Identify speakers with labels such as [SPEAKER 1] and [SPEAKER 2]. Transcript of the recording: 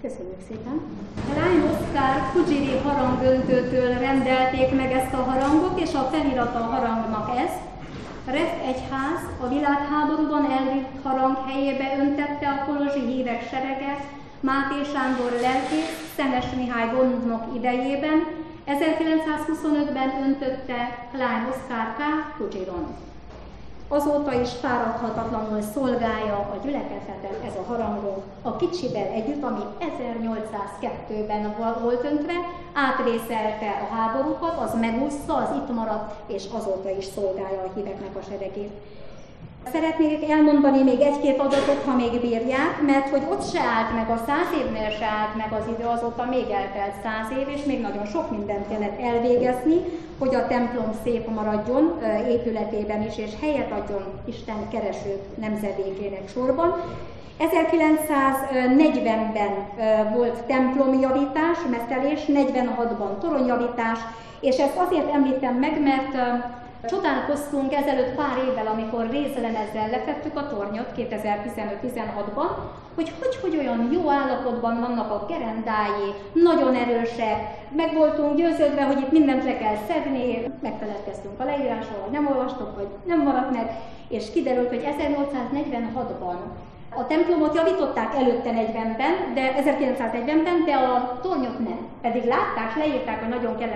[SPEAKER 1] Köszönjük szépen! Klein Oszkár Kuzsiri harangöntőtől rendelték meg ezt a harangot, és a felirata a harangnak ez. Ref egyház a világháborúban elvitt harang helyébe öntette a kolozsi hívek serege Máté Sándor lelkész, Szenes Mihály gondnok idejében, 1925-ben öntötte Klein Oszkár K. Kuzsiron. Azóta is fáradhatatlanul szolgálja a gyülekezetet ez a harangunk a kicsivel együtt, ami 1802-ben volt öntve, átrészelte a háborúkat, az megúszta, az itt maradt, és azóta is szolgálja a híveknek a seregét. Szeretnék elmondani még egy-két adatot, ha még bírják, mert hogy ott se állt meg, a 100 évnél se állt meg az idő, azóta még eltelt 100 év, és még nagyon sok mindent kellett elvégezni, hogy a templom szép maradjon épületében is, és helyet adjon Isten kereső nemzedékének sorban. 1940-ben volt templomjavítás, mesztelés, 46-ban toronyjavítás, és ezt azért említem meg, mert csodálkoztunk ezelőtt pár évvel, amikor rézlemezzel lefettük a tornyot 2015-16-ban, hogy olyan jó állapotban vannak a gerendái, nagyon erősek, meg voltunk győződve, hogy itt mindent le kell szedni, megfeledkeztünk a leírásról, vagy nem olvastok, vagy nem maradt meg, és kiderült, hogy 1846-ban a templomot javították előtte 1940-ben, de a tornyot nem. Pedig látták, leírták, hogy nagyon kellemes